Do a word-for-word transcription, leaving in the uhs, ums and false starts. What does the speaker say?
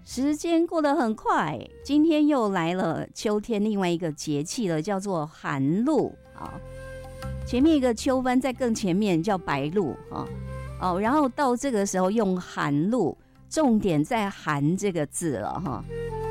时间过得很快，今天又来了秋天另外一个节气了，叫做寒露啊。前面一个秋分，在更前面叫白露啊。哦，然后到这个时候用寒露，重点在寒这个字了哈。